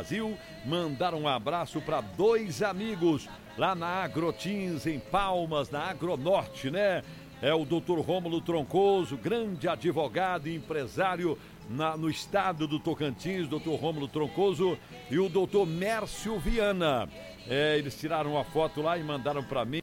Brasil, mandaram um abraço para 2 amigos lá na Agrotins, em Palmas, na Agronorte, né? É o doutor Rômulo Troncoso, grande advogado e empresário no estado do Tocantins, doutor Rômulo Troncoso, e o doutor Mércio Viana. Eles tiraram uma foto lá e mandaram para mim.